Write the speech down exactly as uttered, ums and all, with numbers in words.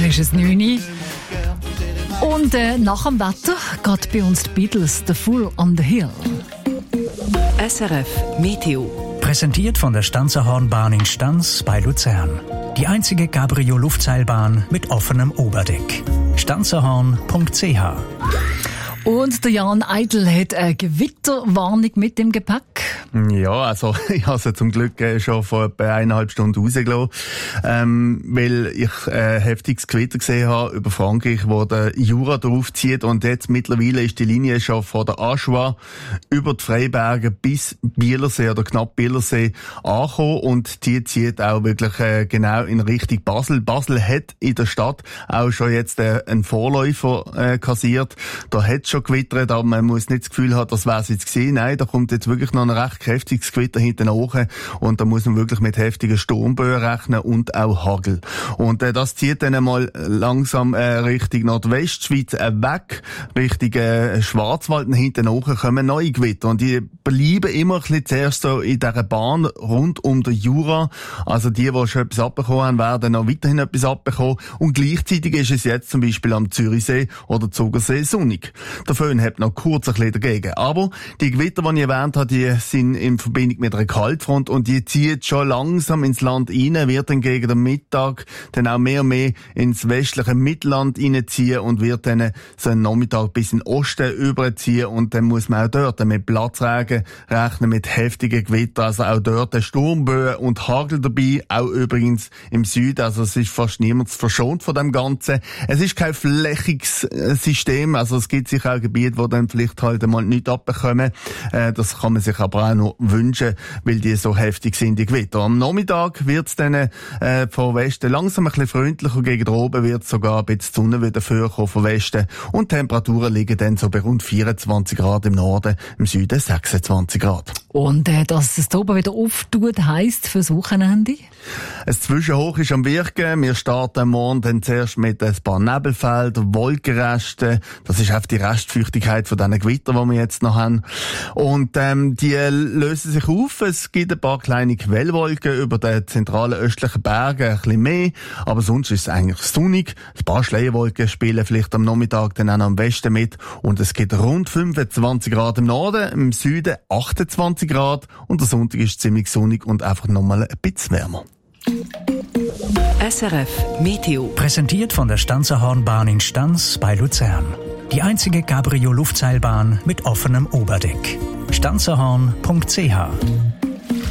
ist es neun Uhr. Und äh, nach dem Wetter geht bei uns die Beatles «The Fool on the Hill». S R F Meteo. Präsentiert von der Stanzerhornbahn in Stanz bei Luzern. Die einzige Cabrio-Luftseilbahn mit offenem Oberdeck. stanzerhorn punkt c h. Und der Jan Eitel hat eine Gewitterwarnung mit dem Gepäck. Ja, also ich habe sie zum Glück äh, schon vor etwa eineinhalb Stunden rausgelassen, ähm, weil ich äh, heftiges Gewitter gesehen habe über Frankreich, wo der Jura draufzieht, und jetzt mittlerweile ist die Linie schon von der Aschua über die Freiberge bis Bielersee oder knapp Bielersee angekommen, und die zieht auch wirklich äh, genau in Richtung Basel. Basel hat in der Stadt auch schon jetzt äh, einen Vorläufer äh, kassiert. Da hat es schon gewittert, aber man muss nicht das Gefühl haben, das wäre es jetzt gewesen. Nein, da kommt jetzt wirklich noch ein recht kräftiges Gewitter hinten nach, und da muss man wirklich mit heftigen Sturmböen rechnen und auch Hagel. Und äh, das zieht dann einmal langsam äh, Richtung Nordwestschweiz äh, weg, Richtung äh, Schwarzwald, und hinten nach kommen neue Gewitter. Und die bleiben immer ein bisschen zuerst so in dieser Bahn rund um den Jura. Also die, die schon etwas abbekommen haben, werden noch weiterhin etwas abbekommen. Und gleichzeitig ist es jetzt zum Beispiel am Zürichsee oder Zugersee sonnig. Der Föhn hat noch kurz ein bisschen dagegen. Aber die Gewitter, die ich erwähnt habe, die sind in Verbindung mit einer Kaltfront, und die zieht schon langsam ins Land rein, wird dann gegen den Mittag dann auch mehr und mehr ins westliche Mittelland reinziehen und wird dann so einen Nachmittag bis in den Osten überziehen, und dann muss man auch dort mit Platzregen rechnen, mit heftigen Gewittern, also auch dort Sturmböen und Hagel dabei, auch übrigens im Süden, also es ist fast niemand verschont von dem Ganzen. Es ist kein flächiges System, also es gibt sicher auch Gebiete, wo dann vielleicht halt einmal nichts abbekommen. Äh, das kann man sich aber auch noch wünschen, weil die so heftig sind, die Gewitter. Am Nachmittag wird es dann äh, von Westen langsam ein bisschen freundlicher, gegen den oben wird sogar ein bisschen die Sonne wieder vorkommen von Westen, und die Temperaturen liegen dann so bei rund vierundzwanzig Grad im Norden, im Süden sechsundzwanzig Grad. Und äh, dass es da oben wieder auftut, heisst fürs Wochenende? Ein Zwischenhoch ist am Wirken. Wir starten morgen dann zuerst mit ein paar Nebelfeldern, Wolkenresten. Das ist einfach die Restfeuchtigkeit von diesen Gewittern, die wir jetzt noch haben. Und ähm, die lösen sich auf. Es gibt ein paar kleine Quellwolken über den zentralen östlichen Bergen, ein bisschen mehr. Aber sonst ist es eigentlich sonnig. Ein paar Schleierwolken spielen vielleicht am Nachmittag dann auch noch am Westen mit. Und es gibt rund fünfundzwanzig Grad im Norden, im Süden achtundzwanzig Grad. Und der Sonntag ist ziemlich sonnig und einfach nochmal ein bisschen wärmer. S R F Meteo. Präsentiert von der Stanzerhornbahn in Stanz bei Luzern. Die einzige Cabrio-Luftseilbahn mit offenem Oberdeck. stanzerhorn punkt c h.